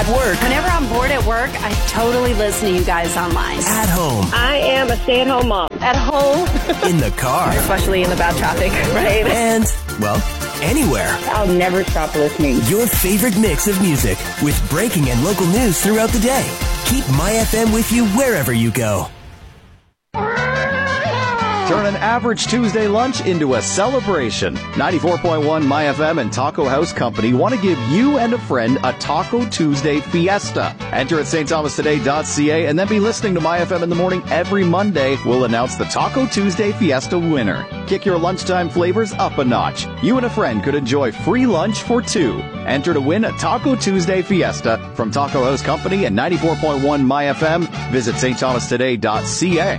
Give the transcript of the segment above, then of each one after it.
At work. Whenever I'm bored at work, I totally listen to you guys online. At home. I am a stay-at-home mom. At home. In the car. Especially in the bad traffic, right? And, well, anywhere. I'll never stop listening. Your favorite mix of music with breaking and local news throughout the day. Keep My FM with you wherever you go. Turn an average Tuesday lunch into a celebration. 94.1 My FM and Taco House Company want to give you and a friend a Taco Tuesday fiesta. Enter at stthomastoday.ca and then be listening to My FM in the morning every Monday. We'll announce the Taco Tuesday Fiesta winner. Kick your lunchtime flavors up a notch. You and a friend could enjoy free lunch for two. Enter to win a Taco Tuesday Fiesta from Taco House Company and 94.1 My FM. Visit stthomastoday.ca.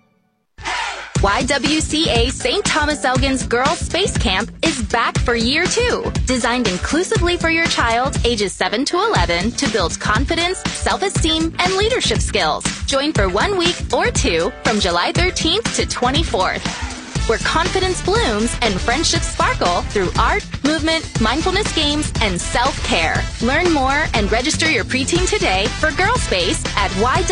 YWCA St. Thomas Elgin's Girls Space Camp is back for year 2. Designed inclusively for your child ages 7 to 11 to build confidence, self-esteem, and leadership skills. Join for 1 week or 2 from July 13th to 24th. Where confidence blooms and friendships sparkle through art, movement, mindfulness games, and self-care. Learn more and register your preteen today for Girl Space at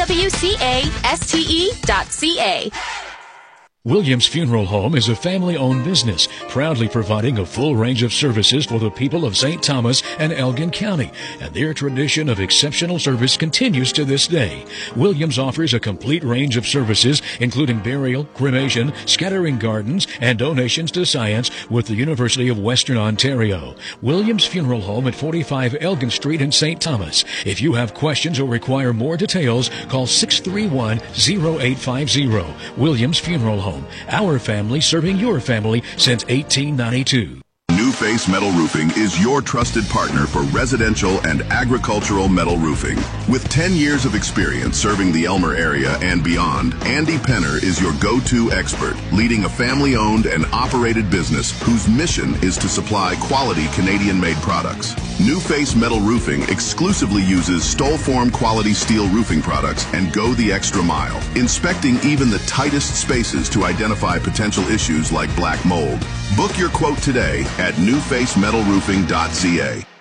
ywcaste.ca. Williams Funeral Home is a family-owned business, proudly providing a full range of services for the people of St. Thomas and Elgin County, and their tradition of exceptional service continues to this day. Williams offers a complete range of services, including burial, cremation, scattering gardens, and donations to science with the University of Western Ontario. Williams Funeral Home at 45 Elgin Street in St. Thomas. If you have questions or require more details, call 631-0850. Williams Funeral Home. Our family serving your family since 1892. New Face Metal Roofing is your trusted partner for residential and agricultural metal roofing. With 10 years of experience serving the Elmer area and beyond, Andy Penner is your go-to expert, leading a family-owned and operated business whose mission is to supply quality Canadian-made products. New Face Metal Roofing exclusively uses Stolform quality steel roofing products and go the extra mile, inspecting even the tightest spaces to identify potential issues like black mold. Book your quote today at newfacemetalroofing.ca.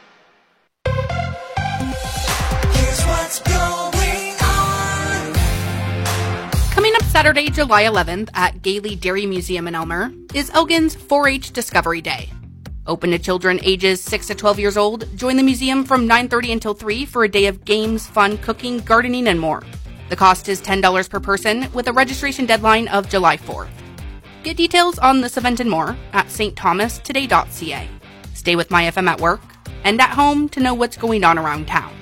Here's what's going on. Coming up Saturday, July 11th at Gailey Dairy Museum in Elmer is Elgin's 4-H Discovery Day. Open to children ages 6 to 12 years old. Join the museum from 9:30 until 3 for a day of games, fun, cooking, gardening, and more. The cost is $10 per person with a registration deadline of July 4th. Get details on this event and more at stthomastoday.ca. Stay with My FM at work and at home to know what's going on around town.